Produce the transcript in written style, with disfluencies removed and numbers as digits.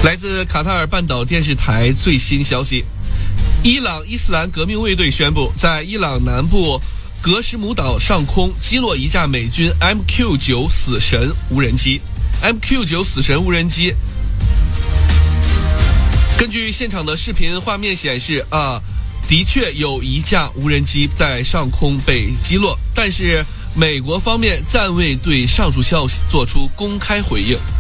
来自卡塔尔半岛电视台最新消息，伊朗伊斯兰革命卫队宣布，在伊朗南部格什姆岛上空击落一架美军 MQ-9 死神无人机。MQ-9 死神无人机，根据现场的视频画面显示，的确有一架无人机在上空被击落，但是美国方面暂未对上述消息做出公开回应。